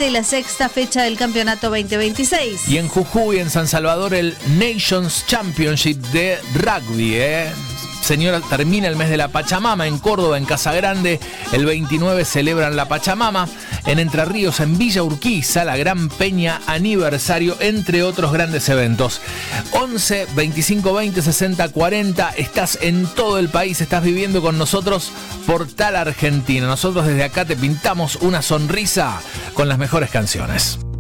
quinta y la sexta fecha del campeonato 2026. Y en Jujuy, en San Salvador, el Nations Championship de rugby, Señora, termina el mes de la Pachamama. En Córdoba, en Casagrande, el 29 celebran la Pachamama. En Entre Ríos, en Villa Urquiza, la Gran Peña Aniversario, entre otros grandes eventos. 11 25 20 60 40. Estás en todo el país, estás viviendo con nosotros Portal Argentina. Nosotros desde acá te pintamos una sonrisa con las mejores canciones.